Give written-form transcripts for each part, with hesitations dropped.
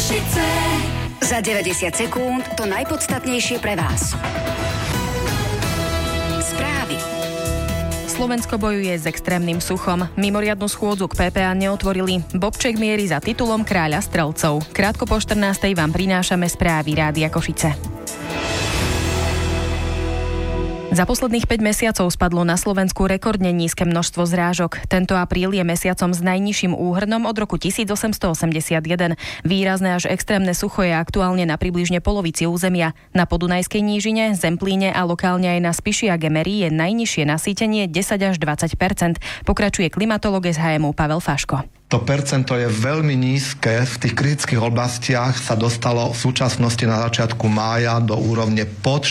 Košice. Za 90 sekúnd to najpodstatnejšie pre vás. Správy. Slovensko bojuje s extrémnym suchom. Mimoriadnu schôdzu k PPA neotvorili. Bobček mierí za titulom kráľa strelcov. Krátko po 14:00 vám prinášame správy Rádia Košice. Za posledných 5 mesiacov spadlo na Slovensku rekordne nízke množstvo zrážok. Tento apríl je mesiacom s najnižším úhrnom od roku 1881. Výrazné až extrémne sucho je aktuálne na približne polovici územia. Na Podunajskej nížine, Zemplíne a lokálne aj na Spiši a Gemerí je najnižšie nasýtenie 10 až 20%. Pokračuje klimatológ SHMU Pavel Faško. To percento je veľmi nízke. V tých kritických oblastiach sa dostalo v súčasnosti na začiatku mája do úrovne pod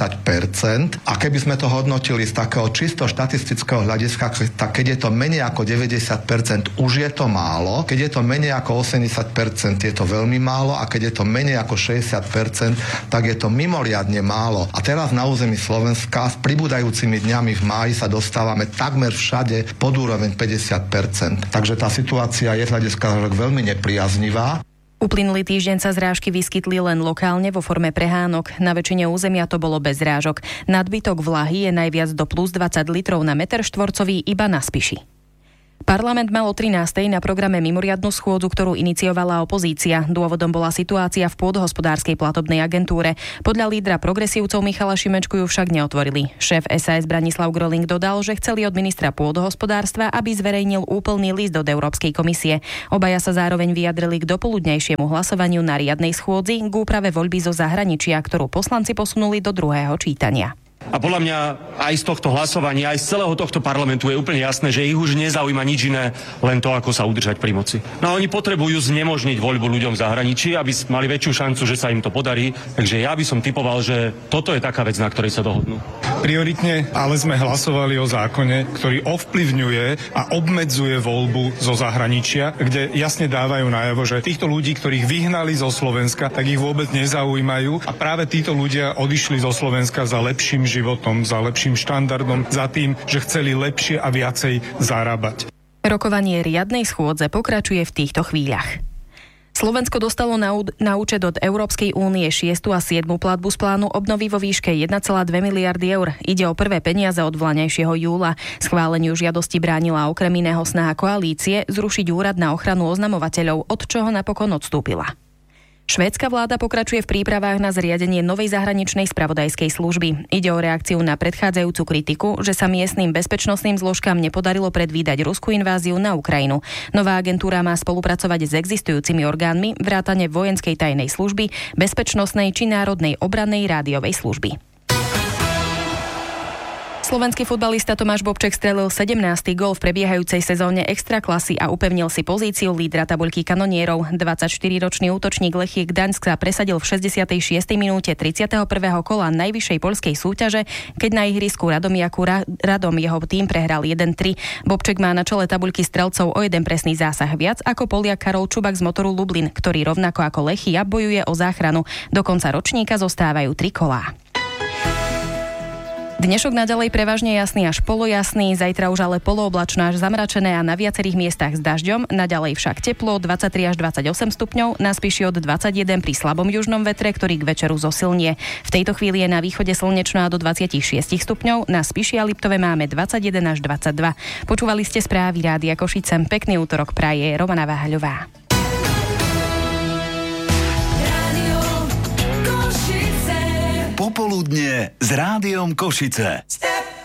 40%. A keby sme to hodnotili z takého čisto štatistického hľadiska, tak keď je to menej ako 90%, už je to málo. Keď je to menej ako 80%, je to veľmi málo. A keď je to menej ako 60%, tak je to mimoriadne málo. A teraz na území Slovenska s pribúdajúcimi dňami v máji sa dostávame takmer všade pod úroveň 50%. Takže tá situácia je z hľadiska veľmi nepriaznivá. Uplynulý týždeň sa zrážky vyskytli len lokálne vo forme prehánok. Na väčšine územia to bolo bez zrážok. Nadbytok vlahy je najviac do plus 20 litrov na meter štvorcový iba na Spiši. Parlament mal o 13:00 na programe mimoriadnu schôdzu, ktorú iniciovala opozícia. Dôvodom bola situácia v pôdohospodárskej platobnej agentúre. Podľa lídra progresívcov Michala Šimečku ju však neotvorili. Šéf SAS Branislav Groling dodal, že chceli od ministra pôdohospodárstva, aby zverejnil úplný list od Európskej komisie. Obaja sa zároveň vyjadrili k dopoludnejšiemu hlasovaniu na riadnej schôdzi k úprave voľby zo zahraničia, ktorú poslanci posunuli do druhého čítania. A podľa mňa aj z tohto hlasovania, aj z celého tohto parlamentu je úplne jasné, že ich už nezaujíma nič iné, len to, ako sa udržať pri moci. No a oni potrebujú znemožniť voľbu ľuďom v zahraničí, aby mali väčšiu šancu, že sa im to podarí. Takže ja by som tipoval, že toto je taká vec, na ktorej sa dohodnú. Prioritne ale sme hlasovali o zákone, ktorý ovplyvňuje a obmedzuje voľbu zo zahraničia, kde jasne dávajú najavo, že týchto ľudí, ktorých vyhnali zo Slovenska, tak ich vôbec nezaujímajú a práve títo ľudia odišli zo Slovenska za lepším životom, za lepším štandardom, za tým, že chceli lepšie a viacej zarábať. Rokovanie riadnej schôdze pokračuje v týchto chvíľach. Slovensko dostalo na účet od Európskej únie 6. a 7. platbu z plánu obnovy vo výške 1,2 miliardy eur. Ide o prvé peniaze od vlaňajšieho júla. Schváleniu žiadosti bránila okrem iného snaha koalície zrušiť úrad na ochranu oznamovateľov, od čoho napokon odstúpila. Švédska vláda pokračuje v prípravách na zriadenie novej zahraničnej spravodajskej služby. Ide o reakciu na predchádzajúcu kritiku, že sa miestnym bezpečnostným zložkám nepodarilo predvídať ruskú inváziu na Ukrajinu. Nová agentúra má spolupracovať s existujúcimi orgánmi vrátane vojenskej tajnej služby, bezpečnostnej či národnej obrannej rádiovej služby. Slovenský futbalista Tomáš Bobček strelil 17. gól v prebiehajúcej sezóne extraklasy a upevnil si pozíciu lídra tabuľky kanonierov. 24-ročný útočník Lechie Gdaňsk sa presadil v 66. minúte 31. kola najvyššej poľskej súťaže, keď na ihrisku Radom jeho tým prehral 1-3. Bobček má na čele tabuľky strelcov o jeden presný zásah viac ako Poliak Karol Čubak z Motoru Lublin, ktorý rovnako ako Lechia bojuje o záchranu. Do konca ročníka zostávajú 3 kolá. Dnešok naďalej prevažne jasný až polojasný, zajtra už ale polooblačno až zamračené a na viacerých miestach s dažďom, naďalej však teplo 23 až 28 stupňov, na Spiši od 21 pri slabom južnom vetre, ktorý k večeru zosilnie. V tejto chvíli je na východe slnečno a do 26 stupňov, na Spiši a Liptove máme 21 až 22. Počúvali ste správy Rádia Košice. Pekný útorok praje Romana Váhaľová. Popoludne s Rádiom Košice.